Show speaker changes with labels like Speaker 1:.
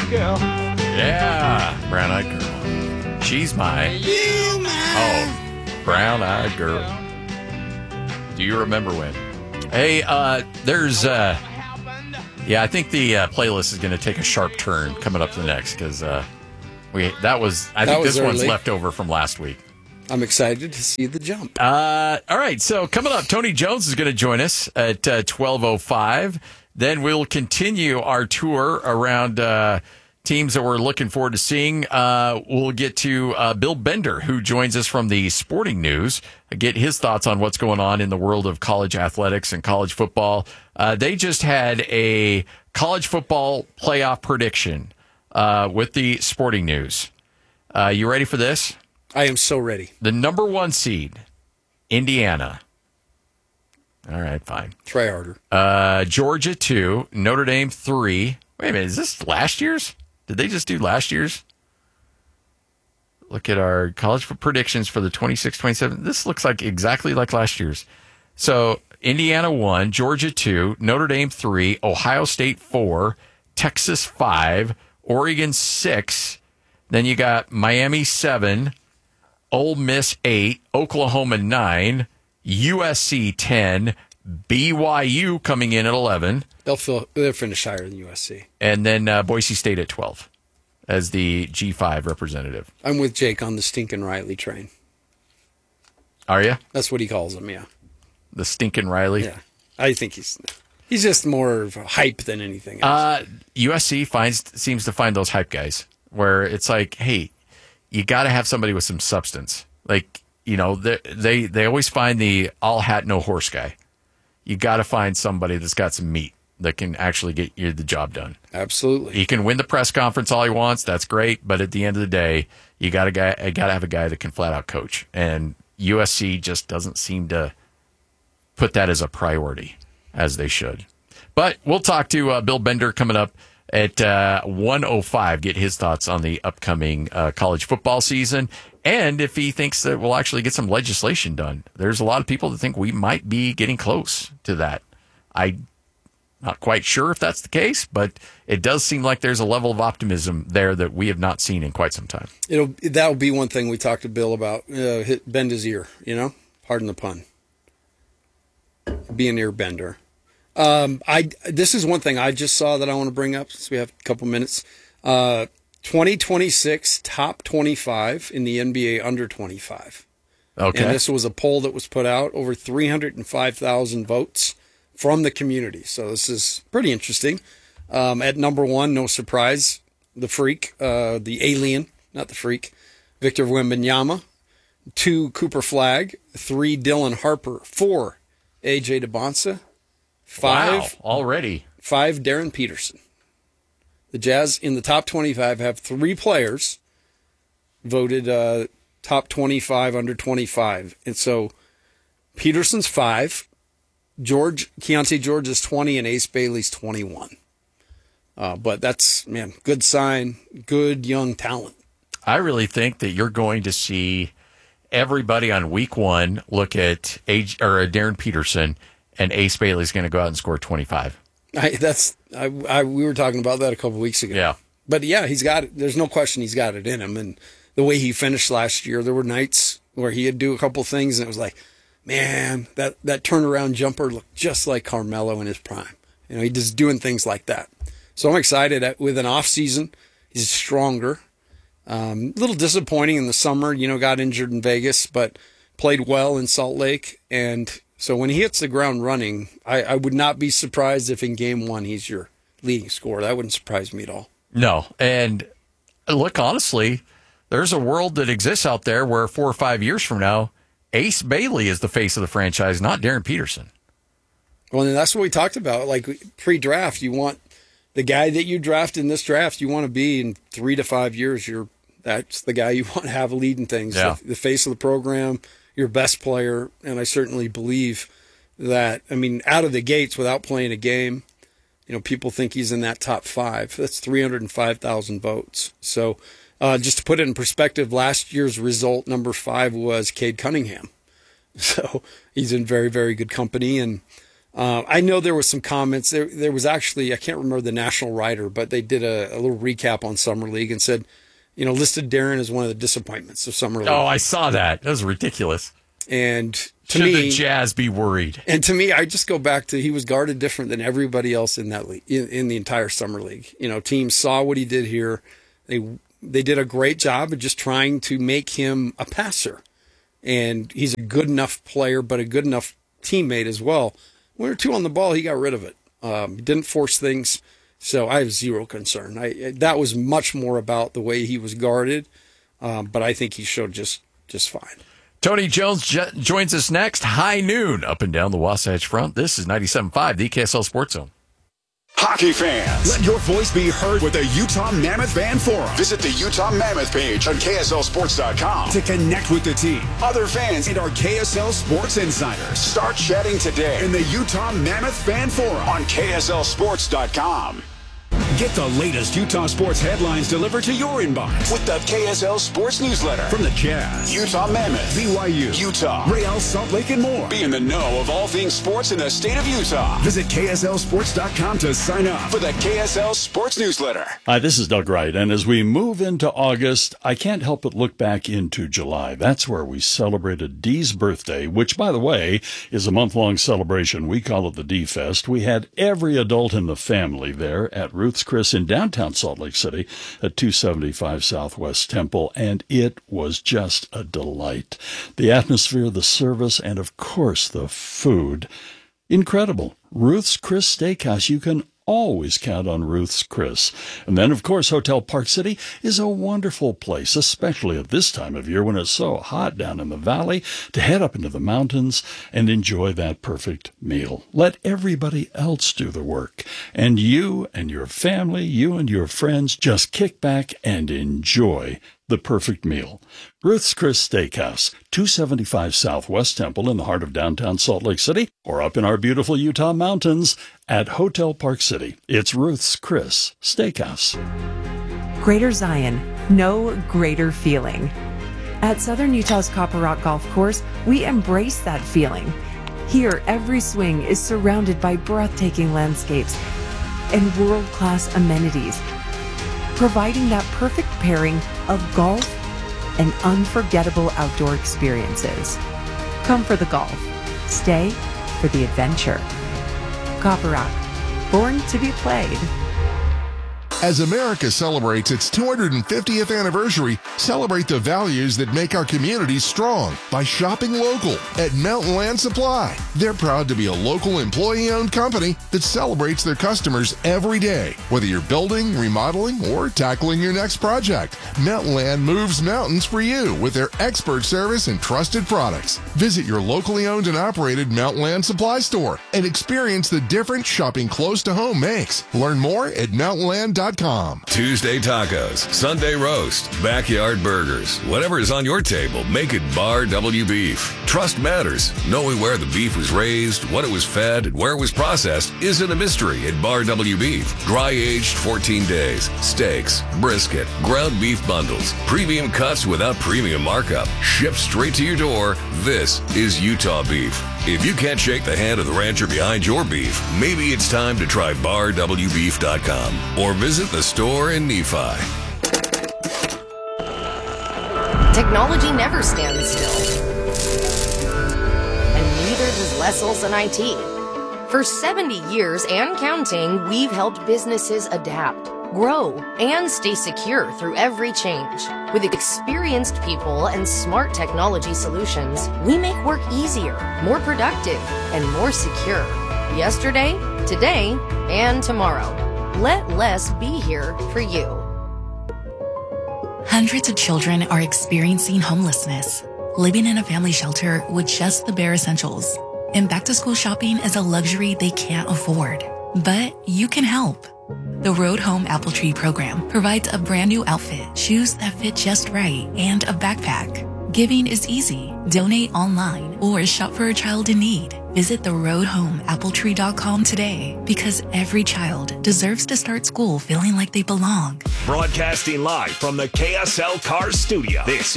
Speaker 1: girl.
Speaker 2: Yeah, brown-eyed girl. She's my... brown-eyed girl. Do you remember when? Hey, there's... I think the playlist is going to take a sharp turn coming up to the next, because I think this one's left over from last week.
Speaker 3: I'm excited to see the jump.
Speaker 2: All right, so coming up, Tony Jones is going to join us at 12:05. Then we'll continue our tour around teams that we're looking forward to seeing. We'll get to Bill Bender, who joins us from the Sporting News, get his thoughts on what's going on in the world of college athletics and college football. They just had a college football playoff prediction with the Sporting News. You ready for this?
Speaker 3: I am so ready.
Speaker 2: The number 1 seed, Indiana. All right, fine.
Speaker 3: Try harder.
Speaker 2: Georgia 2, Notre Dame 3. Wait a minute, is this last year's? Did they just do last year's? Look at our college predictions for the 26-27. This looks like exactly like last year's. So Indiana 1, Georgia 2, Notre Dame 3, Ohio State 4, Texas 5, Oregon 6. Then you got Miami 7, Ole Miss 8, Oklahoma 9, USC 10, BYU coming in at 11.
Speaker 3: They'll finish higher than USC.
Speaker 2: And then Boise State at 12 as the G5 representative.
Speaker 3: I'm with Jake on the Stinkin' Riley train.
Speaker 2: Are you?
Speaker 3: That's what he calls him, yeah.
Speaker 2: The Stinkin' Riley?
Speaker 3: Yeah. I think he's just more of a hype than anything else.
Speaker 2: USC seems to find those hype guys where it's like, hey, you got to have somebody with some substance. Like, you know, they always find the all hat, no horse guy. You got to find somebody that's got some meat that can actually get you the job done.
Speaker 3: Absolutely.
Speaker 2: He can win the press conference all he wants. That's great. But at the end of the day, you got to have a guy that can flat out coach. And USC just doesn't seem to put that as a priority as they should. But we'll talk to Bill Bender coming up at 1:05, get his thoughts on the upcoming college football season, and if he thinks that we'll actually get some legislation done. There's a lot of people that think we might be getting close to that. I'm not quite sure if that's the case, but it does seem like there's a level of optimism there that we have not seen in quite some time.
Speaker 3: That'll be one thing we talked to Bill about. Bend his ear, pardon the pun. Be an ear bender. This is one thing I just saw that I want to bring up since we have a couple minutes. 2026 top 25 in the NBA under 25.
Speaker 2: Okay.
Speaker 3: And this was a poll that was put out, over 305,000 votes from the community. So this is pretty interesting. At number 1, no surprise, the freak, the alien, not the freak, Victor Wembanyama. 2, Cooper Flagg. 3, Dylan Harper. 4, AJ DeBonsa. 5,
Speaker 2: wow, already.
Speaker 3: 5, Darren Peterson. The Jazz in the top 25 have 3 players voted top 25 under 25. And so Peterson's 5, Keontae George is 20, and Ace Bailey's 21. But that's, good sign, good young talent.
Speaker 2: I really think that you're going to see everybody on week 1 look at Darren Peterson, and Ace Bailey's going to go out and score 25.
Speaker 3: We were talking about that a couple weeks ago.
Speaker 2: Yeah.
Speaker 3: But yeah, he's got it. There's no question he's got it in him. And the way he finished last year, there were nights where he'd do a couple things and it was like, man, that turnaround jumper looked just like Carmelo in his prime. He's just doing things like that. So I'm excited with an off season. He's stronger. A little disappointing in the summer, got injured in Vegas, but played well in Salt Lake. And so when he hits the ground running, I would not be surprised if in game 1 he's your leading scorer. That wouldn't surprise me at all.
Speaker 2: No. And look, honestly, there's a world that exists out there where 4 or 5 years from now, Ace Bailey is the face of the franchise, not Darren Peterson.
Speaker 3: Well, and that's what we talked about. Like pre-draft, you want the guy that you draft in this draft, you want to be in 3 to 5 years. That's the guy you want to have leading things.
Speaker 2: Yeah.
Speaker 3: The face of the program, your best player, and I certainly believe that, out of the gates without playing a game, people think he's in that top 5. That's 305,000 votes. So just to put it in perspective, last year's result, number 5, was Cade Cunningham. So he's in very, very good company. And I know there was some comments. There was actually, I can't remember the national writer, but they did a little recap on Summer League and said, listed Darren as one of the disappointments of Summer League.
Speaker 2: Oh, I saw that. That was ridiculous.
Speaker 3: And
Speaker 2: Should the Jazz be worried?
Speaker 3: And to me, I just go back to he was guarded different than everybody else in that league, in the entire Summer League. Teams saw what he did here. They did a great job of just trying to make him a passer. And he's a good enough player, but a good enough teammate as well. 1 or 2 on the ball, he got rid of it. He didn't force things. So I have zero concern. That was much more about the way he was guarded. But I think he showed just fine.
Speaker 2: Tony Jones joins us next. High noon up and down the Wasatch Front. This is 97.5, the KSL Sports Zone.
Speaker 1: Hockey fans, let your voice be heard with the Utah Mammoth Fan Forum. Visit the Utah Mammoth page on KSLSports.com to connect with the team, other fans, and our KSL Sports insiders. Start chatting today in the Utah Mammoth Fan Forum on KSLSports.com. Get the latest Utah sports headlines delivered to your inbox with the KSL Sports Newsletter from the Jazz, Utah Mammoth, BYU, Utah, Real Salt Lake, and more. Be in the know of all things sports in the state of Utah. Visit KSLSports.com to sign up for the KSL Sports Newsletter.
Speaker 4: Hi, this is Doug Wright, and as we move into August, I can't help but look back into July. That's where we celebrated Dee's birthday, which, by the way, is a month-long celebration. We call it the Dee Fest. We had every adult in the family there at Ruth's Chris in downtown Salt Lake City at 275 Southwest Temple, and it was just a delight. The atmosphere, the service, and of course the food. Incredible. Ruth's Chris Steakhouse. You can always count on Ruth's Chris. And then, of course, Hotel Park City is a wonderful place, especially at this time of year when it's so hot down in the valley, to head up into the mountains and enjoy that perfect meal. Let everybody else do the work. And you and your family, you and your friends, just kick back and enjoy the perfect meal. Ruth's Chris Steakhouse, 275 Southwest Temple in the heart of downtown Salt Lake City, or up in our beautiful Utah mountains at Hotel Park City. It's Ruth's Chris Steakhouse.
Speaker 5: Greater Zion, no greater feeling. At Southern Utah's Copper Rock Golf Course, we embrace that feeling. Here, every swing is surrounded by breathtaking landscapes and world-class amenities, providing that perfect pairing of golf and unforgettable outdoor experiences. Come for the golf. Stay for the adventure. Copper Rock, born to be played.
Speaker 6: As America celebrates its 250th anniversary, celebrate the values that make our communities strong by shopping local at Mountain Land Supply. They're proud to be a local employee-owned company that celebrates their customers every day. Whether you're building, remodeling, or tackling your next project, Mountain Land moves mountains for you with their expert service and trusted products. Visit your locally owned and operated Mountain Land Supply store and experience the difference shopping close to home makes. Learn more at mountainland.com.
Speaker 7: Tuesday tacos, Sunday roast, backyard burgers. Whatever is on your table, make it Bar W Beef. Trust matters. Knowing where the beef was raised, what it was fed, and where it was processed isn't a mystery at Bar W Beef. Dry aged 14 days, steaks, brisket, ground beef bundles, premium cuts without premium markup, shipped straight to your door. This is Utah beef. If you can't shake the hand of the rancher behind your beef, maybe it's time to try BarWBeef.com or visit the store in Nephi.
Speaker 8: Technology never stands still. And neither does Les Olson IT. For 70 years and counting, we've helped businesses adapt, grow, and stay secure through every change. With experienced people and smart technology solutions, we make work easier, more productive, and more secure. Yesterday, today, and tomorrow. Let Les be here for you.
Speaker 9: Hundreds of children are experiencing homelessness, living in a family shelter with just the bare essentials. And back-to-school shopping is a luxury they can't afford. But you can help. The Road Home Apple Tree program provides a brand new outfit, shoes that fit just right, and a backpack. Giving is easy. Donate online or shop for a child in need. Visit theroadhomeappletree.com today because every child deserves to start school feeling like they belong.
Speaker 10: Broadcasting live from the KSL Cars Studio. This